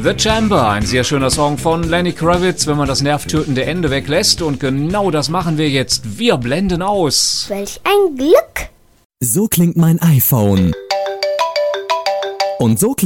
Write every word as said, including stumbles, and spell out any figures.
The Chamber, ein sehr schöner Song von Lenny Kravitz, wenn man das nervtötende Ende weglässt. Und genau das machen wir jetzt. Wir blenden aus. Welch ein Glück! So klingt mein iPhone. Und so klingt